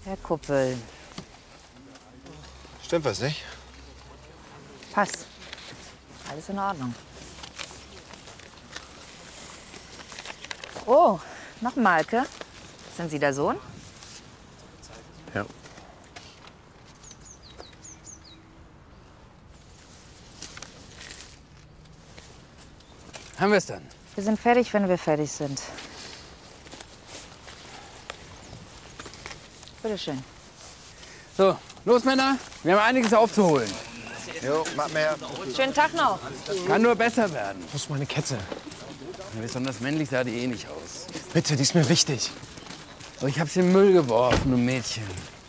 Herr Kuppel. Stimmt was nicht? Passt. Alles in Ordnung. Oh, noch ein Malke. Sind Sie der Sohn? Ja. Haben wir es dann? Wir sind fertig, wenn wir fertig sind. Bitte schön. So, los Männer, wir haben einiges aufzuholen. Jo, mach mehr. Schönen Tag noch. Kann nur besser werden. Wo ist meine Kette? Besonders männlich sah die eh nicht aus. Bitte, die ist mir wichtig. So, ich hab's in den Müll geworfen, du Mädchen.